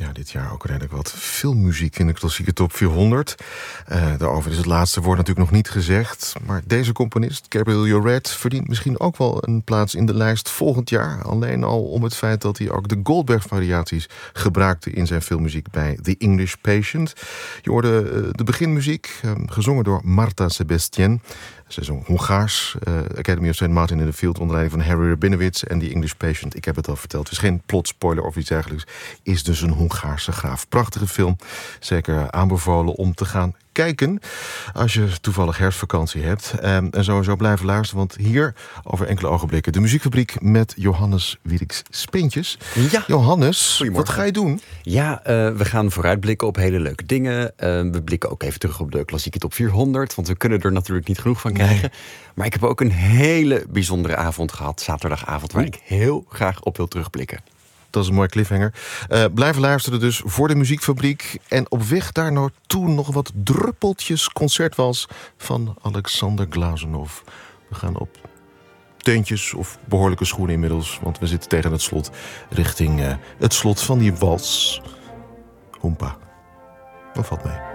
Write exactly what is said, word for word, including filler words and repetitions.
Ja, dit jaar ook redelijk wat filmmuziek in de klassieke top vierhonderd. Uh, daarover is het laatste woord natuurlijk nog niet gezegd. Maar deze componist, Gabriel Yared, verdient misschien ook wel een plaats in de lijst volgend jaar. Alleen al om het feit dat hij ook de Goldberg-variaties gebruikte in zijn filmmuziek bij The English Patient. Je hoorde uh, de beginmuziek, uh, gezongen door Marta Sebastian. Ze zong Hongaars, uh, Academy of Saint Martin in the Field onder leiding van Harry Rabinowitz en The English Patient. Ik heb het al verteld, het is geen plotspoiler of iets dergelijks. Is dus een Hongaarse graaf. Prachtige film, zeker aanbevolen om te gaan kijken als je toevallig herfstvakantie hebt. Um, en sowieso blijven luisteren, want hier over enkele ogenblikken de muziekfabriek met Johannes Wieriks Speentjes. Ja. Johannes, wat ga je doen? Ja, uh, we gaan vooruitblikken op hele leuke dingen. Uh, we blikken ook even terug op de klassieke top vierhonderd, want we kunnen er natuurlijk niet genoeg van krijgen. Nee. Maar ik heb ook een hele bijzondere avond gehad, zaterdagavond, waar Oeh. ik heel graag op wil terugblikken. Dat is een mooie cliffhanger. Uh, blijven luisteren dus voor de muziekfabriek. En op weg daar naartoe nog wat druppeltjes concertwals van Alexander Glazunov. We gaan op teuntjes of behoorlijke schoenen inmiddels. Want we zitten tegen het slot richting uh, het slot van die wals. Hoempa. Wat valt mee?